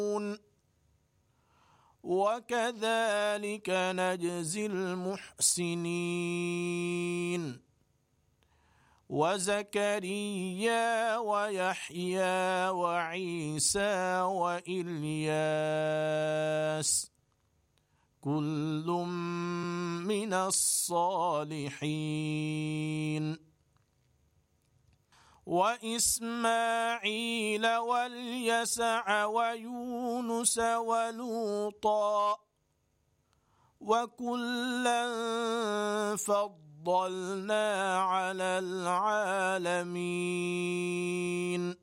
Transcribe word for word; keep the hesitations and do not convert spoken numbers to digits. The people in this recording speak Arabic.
وكذلك نجزي المحسنين وزكريا ويحيى وعيسى وإلياس كل من الصالحين وإسماعيل واليسع ويونس ولوطا وكلا فضلنا على العالمين